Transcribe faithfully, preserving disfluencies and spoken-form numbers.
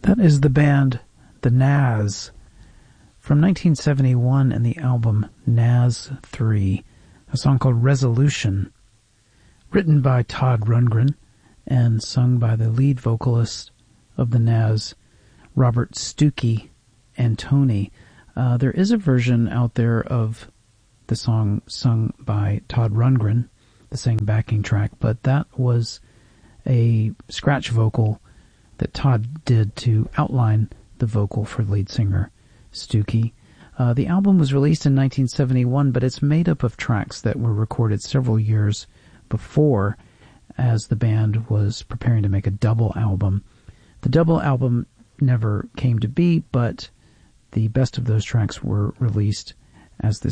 That is the band The Nazz from nineteen seventy-one and the album Nazz three, a song called Resolution, written by Todd Rundgren and sung by the lead vocalist of The Nazz, Robert Stuckey Antoni. Uh, there is a version out there of the song sung by Todd Rundgren, the same backing track, but that was a scratch vocal that Todd did to outline the vocal for lead singer Stuckey. Uh, the album was released in nineteen seventy-one, but it's made up of tracks that were recorded several years before, as the band was preparing to make a double album. The double album never came to be, but the best of those tracks were released as this